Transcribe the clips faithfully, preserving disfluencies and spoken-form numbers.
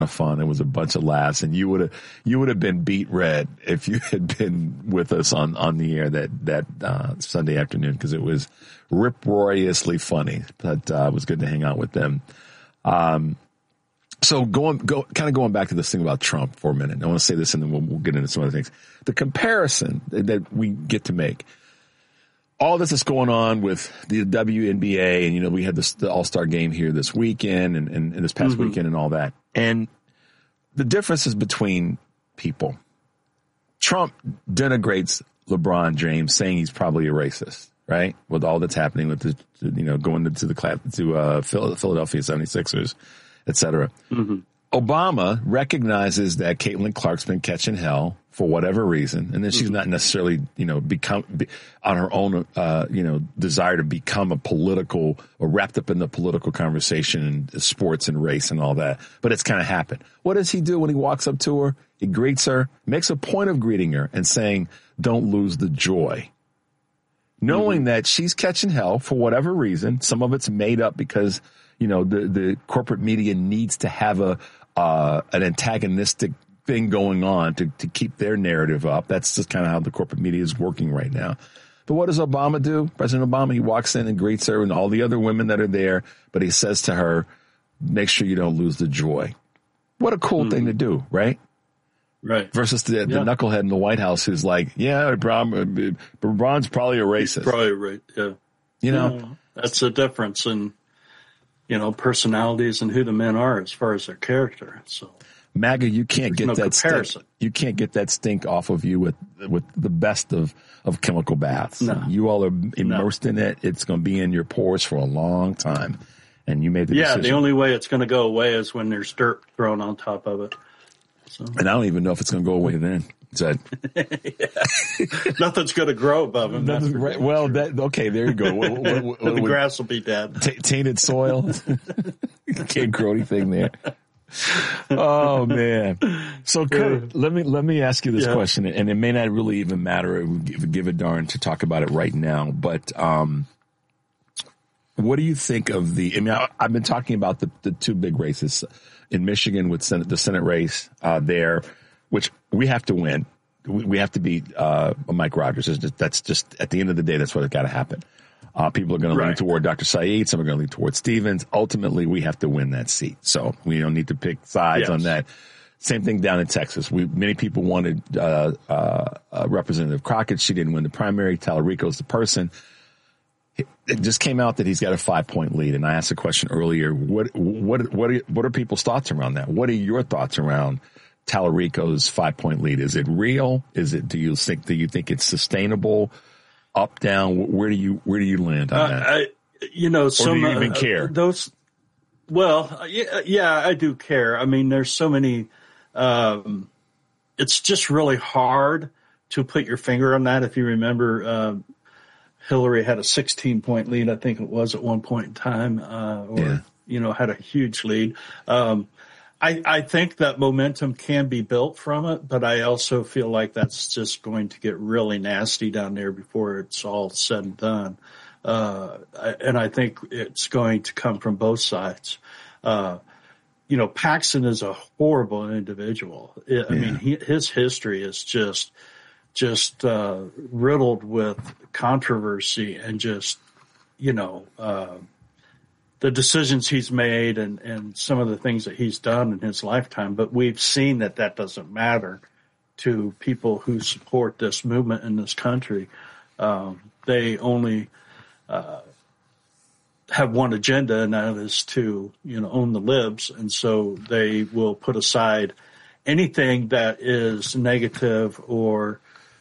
of fun. It was a bunch of laughs, and you would have you would have been beat red if you had been with us on, on the air that that uh, Sunday afternoon, because it was rip-roariously funny. But uh, it was good to hang out with them. Um, so going go kind of going back to this thing about Trump for a minute. I want to say this, and then we'll, we'll get into some other things. The comparison that we get to make. All this is going on with the W N B A, and, you know, we had this, the All-Star game here this weekend and, and, and this past mm-hmm. weekend and all that. And the differences between people. Trump denigrates LeBron James, saying he's probably a racist, right? With all that's happening with the, you know, going to the class, to uh, Philadelphia seventy-sixers, et cetera. Mm-hmm. Obama recognizes that Caitlin Clark's been catching hell for whatever reason, and then she's not necessarily, you know, become be, on her own, uh, you know, desire to become a political or wrapped up in the political conversation and sports and race and all that. But it's kind of happened. What does he do when he walks up to her? He greets her, makes a point of greeting her and saying, "Don't lose the joy," knowing mm-hmm. that she's catching hell for whatever reason. Some of it's made up because, you know, the the corporate media needs to have a uh, an antagonistic thing going on to, to keep their narrative up. That's just kind of how the corporate media is working right now. But what does Obama do? President Obama, he walks in and greets her and all the other women that are there, but he says to her, make sure you don't lose the joy. What a cool mm. thing to do, right? Right. Versus the, the yeah. knucklehead in the White House who's like, yeah, LeBron, LeBron's probably a racist. Probably right, yeah. You know? Yeah, that's the difference in, you know, personalities and who the men are as far as their character, so. MAGA, you can't There's get no that comparison. stink. You can't get that stink off of you with with the best of, of chemical baths. No. You all are immersed no. in it. It's going to be in your pores for a long time. And you made the yeah, decision. Yeah, the only way it's going to go away is when there's dirt thrown on top of it. So. And I don't even know if it's going to go away then. So, nothing's going to grow above him. That's right. Well, that, okay, there you go. What, what, what, the what, grass will be dead. T- tainted soil. Can't grow anything there. Oh man! So Kurt, let me let me ask you this yeah. question, and it may not really even matter if we give, give a darn to talk about it right now. But um, what do you think of the? I mean, I, I've been talking about the, the two big races in Michigan with Senate, the Senate race uh, there, which we have to win. We, we have to beat uh, Mike Rogers. Just, that's just at the end of the day, that's what's got to happen. Uh, people are going right. to lean toward Doctor Saeed. Some are going to lean toward Stevens. Ultimately, we have to win that seat. So we don't need to pick sides yes. on that. Same thing down in Texas. We many people wanted uh, uh, uh, Representative Crockett. She didn't win the primary. Tallarico's the person. It, it just came out that he's got a five point lead. And I asked a question earlier. What what what are, what are people's thoughts around that? What are your thoughts around Tallarico's five point lead? Is it real? Is it? Do you think? Do you think it's sustainable? Up, down, where do you where do you land on uh, that? I, you know, or some, do you even uh, care? Those, well, yeah, yeah, I do care. I mean, there's so many. Um, it's just really hard to put your finger on that. If you remember, uh, Hillary had a sixteen point lead, I think it was at one point in time, uh, or yeah. you know, had a huge lead. Um, I, I think that momentum can be built from it, but I also feel like that's just going to get really nasty down there before it's all said and done. Uh, and I think it's going to come from both sides. Uh, you know, Paxton is a horrible individual. I yeah. mean, he, his history is just, just, uh, riddled with controversy and just, you know, uh, the decisions he's made and, and some of the things that he's done in his lifetime. But we've seen that that doesn't matter to people who support this movement in this country. Um, they only uh, have one agenda, and that is to, you know, own the libs. And so they will put aside anything that is negative or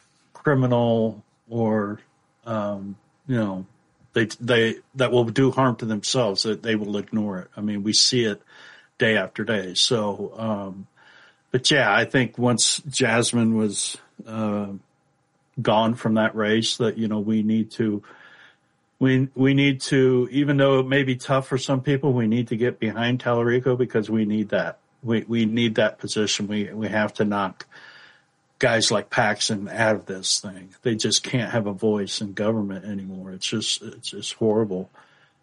criminal or, um, you know, They, they, that will do harm to themselves, that they will ignore it. I mean, we see it day after day. So, um, but yeah, I think once Jasmine was, uh, gone from that race, that, you know, we need to, we, we need to, even though it may be tough for some people, we need to get behind Tallarico because we need that. We, we need that position. We, we have to knock guys like Paxton out of this thing. They just can't have a voice in government anymore. It's just, it's just horrible.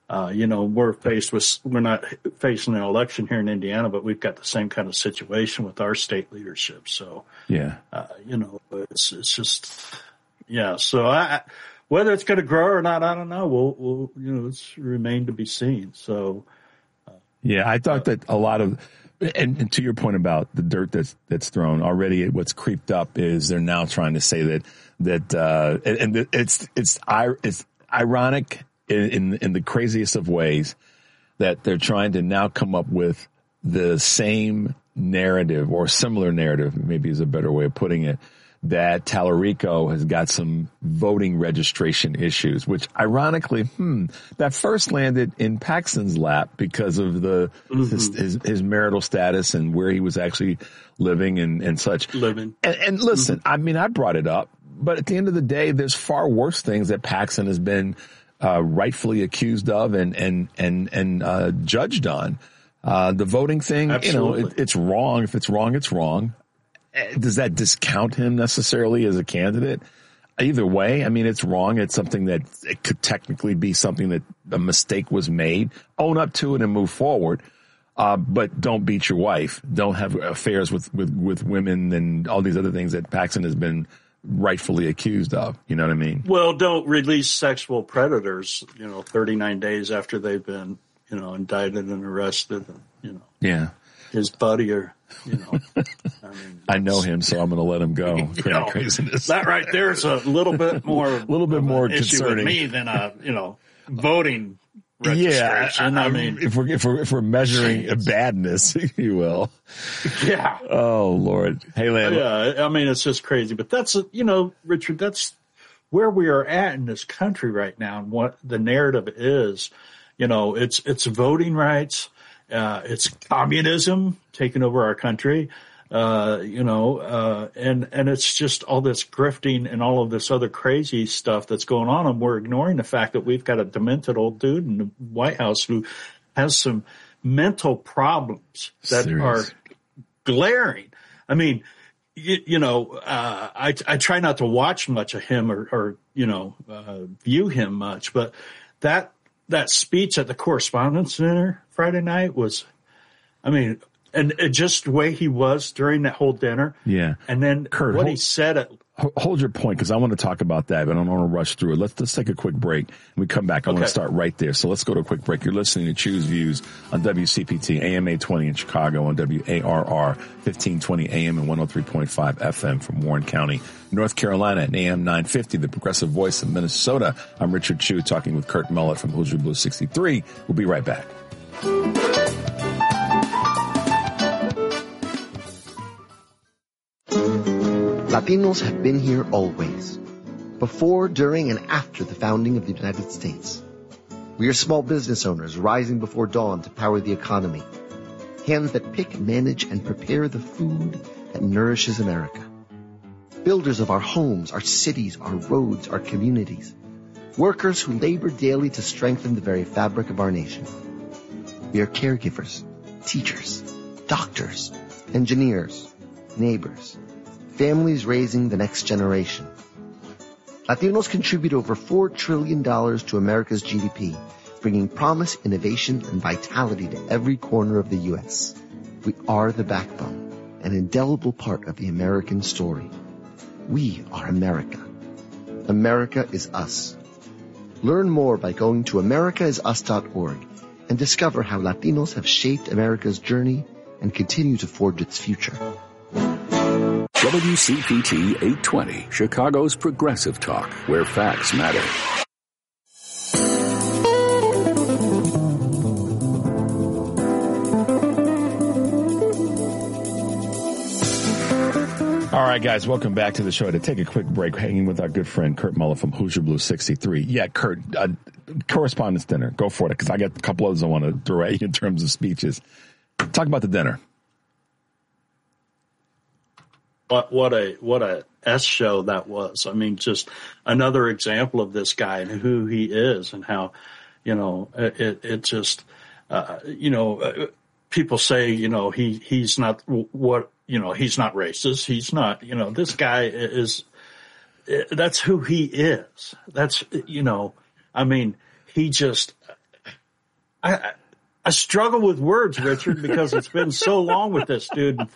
Uh, you know, we're faced with, we're not facing an election here in Indiana, but we've got the same kind of situation with our state leadership. So, yeah, uh, you know, it's, it's just, yeah. So I, whether it's going to grow or not, I don't know. We'll, we'll, you know, it's remain to be seen. So, uh, yeah, I thought uh, that a lot of, and, and to your point about the dirt that's, that's thrown already, what's creeped up is they're now trying to say that, that, uh, and, and it's, it's, it's ironic in, in, in the craziest of ways that they're trying to now come up with the same narrative or similar narrative, maybe is a better way of putting it, that Tallarico has got some voting registration issues, which ironically, hmm, that first landed in Paxton's lap because of the mm-hmm. his, his, his marital status and where he was actually living and, and such. Living. And, and listen, mm-hmm. I mean, I brought it up, but at the end of the day, there's far worse things that Paxton has been Uh, rightfully accused of and, and, and, and, uh, judged on. Uh, the voting thing, Absolutely. you know, it, it's wrong. If it's wrong, it's wrong. Does that discount him necessarily as a candidate? Either way, I mean, it's wrong. It's something that it could technically be something that a mistake was made. Own up to it and move forward. Uh, but don't beat your wife. Don't have affairs with, with, with women and all these other things that Paxton has been rightfully accused of. You know what I mean? Well, don't release sexual predators, you know, thirty-nine days after they've been, you know, indicted and arrested. And, you know, yeah, his buddy or, you know, I mean, I know him, so I'm going to let him go. You know, craziness. That right there is a little bit more, a little bit more issue concerning with me than a, you know, voting registration. Yeah, I, I mean, if we're if we're if we're measuring geez. badness, if you will. Yeah. Oh Lord. Hey, Lamb. Yeah. I mean, it's just crazy, but that's you know, Richard, that's where we are at in this country right now, and what the narrative is. You know, it's it's voting rights, uh, it's communism taking over our country. Uh, you know, uh, and, and it's just all this grifting and all of this other crazy stuff that's going on. And we're ignoring the fact that we've got a demented old dude in the White House who has some mental problems that Serious. are glaring. I mean, you, you know, uh, I, I try not to watch much of him or, or you know, uh, view him much, but that, that speech at the Correspondence Center Friday night was, I mean, And just the way he was during that whole dinner. Yeah. And then Kurt, what hold, he said. At, hold your point, because I want to talk about that, but I don't want to rush through it. Let's, let's take a quick break. When we come back, I okay. want to start right there. So let's go to a quick break. You're listening to Choose Views on W C P T, A M eight twenty in Chicago, on W A R R, fifteen twenty A M and one oh three point five F M from Warren County, North Carolina, and A M nine fifty, the progressive voice of Minnesota. I'm Richard Chu, talking with Kurt Mullett from Hoosier Blue sixty-three. We'll be right back. Latinos have been here always, before, during, and after the founding of the United States. We are small business owners rising before dawn to power the economy, hands that pick, manage, and prepare the food that nourishes America. Builders of our homes, our cities, our roads, our communities. Workers who labor daily to strengthen the very fabric of our nation. We are caregivers, teachers, doctors, engineers, neighbors, families raising the next generation. Latinos contribute over four trillion dollars to America's G D P, bringing promise, innovation, and vitality to every corner of the U S. We are the backbone, an indelible part of the American story. We are America. America is us. Learn more by going to america is us dot org and discover how Latinos have shaped America's journey and continue to forge its future. W C P T eight twenty, Chicago's progressive talk, where facts matter. All right, guys, welcome back to the show. To take a quick break, hanging with our good friend Kurt Mullett from Hoosier Blue sixty-three. Yeah, Kurt, uh, Correspondence Dinner. Go for it, because I got a couple others I want to throw at you in terms of speeches. Talk about the dinner. What what a what a S show that was. I mean, just another example of this guy and who he is, and how, you know, it it just, uh, you know, uh, people say, you know, he he's not what, you know, he's not racist. He's not, you know, this guy is, that's who he is. That's, you know, I mean, he just, I, I struggle with words, Richard, because it's been so long with this dude.